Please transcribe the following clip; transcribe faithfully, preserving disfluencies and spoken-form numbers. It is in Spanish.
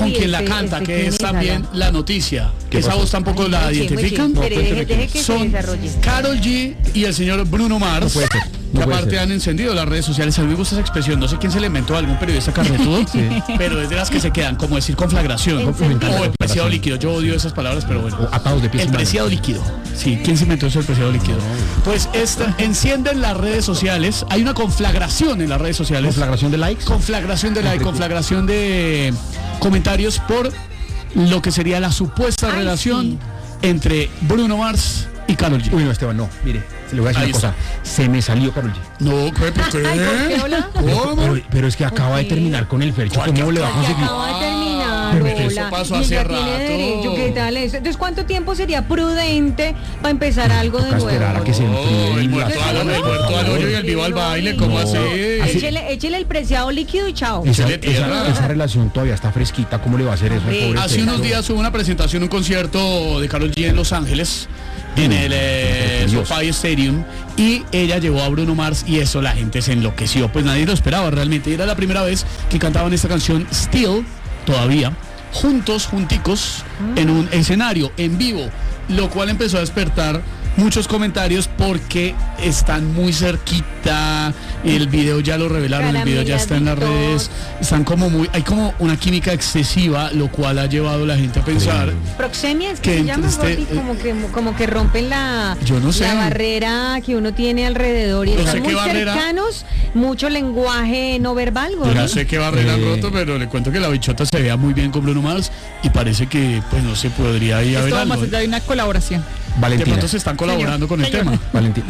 con Uy, quien la este- canta, este que quién es es, también Alan. la noticia. ¿Qué Esa pasó? voz tampoco la Muy chismo, identifican. chismo, pero No, deje, deje que se Son desarrolle. Karol G y el señor Bruno Mars, No puede ser, no que puede aparte ser. han encendido las redes sociales. A mí me gusta esa expresión, no sé quién se le inventó, algún periodista carretudo, pero es de las que se quedan, como decir conflagración, Encendido. o el preciado líquido. Yo odio esas palabras, pero bueno. O atados de pies y El manos. preciado líquido. Sí, ¿quién se inventó eso del preciado líquido? Pues esta, encienden las redes sociales, hay una conflagración en las redes sociales. Conflagración de likes. Conflagración de like, conflagración de comentarios por lo que sería la supuesta Ay, relación sí. entre Bruno Mars y Karol G. Uy, no, Esteban, no. Mire, se le voy a decir Ahí una cosa. Se me salió Karol G. No, ¿qué? ¿Por qué? Ay, ¿por qué, hola? ¿Cómo? Pero, pero es que acaba de Ok. terminar con el Fercho. ¿Cómo le va a Que conseguir? acaba de terminar, Pero es que hola. eso pasó Y hace ella rato. tiene derecho, ¿qué tal eso? Entonces, ¿cuánto tiempo sería prudente para empezar algo de Toca nuevo? esperar a que se Oh, el enfríen muerto las al hoyo, el cosas. muerto al hoyo y el vivo al baile, ¿cómo No. así? Así- Échele, échele el preciado líquido y chao. Esa, Échale tierra. esa, esa relación todavía está fresquita. ¿Cómo le va a hacer eso? Hombre, Pobre Hace Fercho? unos días hubo una presentación, un concierto de Karol G en Los Ángeles, en el eh, Dios. SoFi Stadium, y ella llevó a Bruno Mars y eso la gente se enloqueció, pues nadie lo esperaba realmente. Era la primera vez que cantaban esta canción Still, todavía, juntos, junticos, en un escenario, en vivo, lo cual empezó a despertar muchos comentarios porque están muy cerquita, el video ya lo revelaron, el video ya está en las redes, están como muy, hay como una química excesiva, lo cual ha llevado a la gente a pensar. Proxemia es que Que se llama, este, Gordy, eh, como que como que rompen la, Yo no sé. la barrera que uno tiene alrededor y No están sé qué muy barrera. cercanos, mucho lenguaje no verbal, Gordy. No sé qué barrera han Eh. roto, pero le cuento que la bichota se vea muy bien con Bruno Mars y parece que, pues no se podría ir a ver Esto va algo. más allá de una colaboración. De Valentina. pronto se están colaborando con el Señor. tema. Valentina.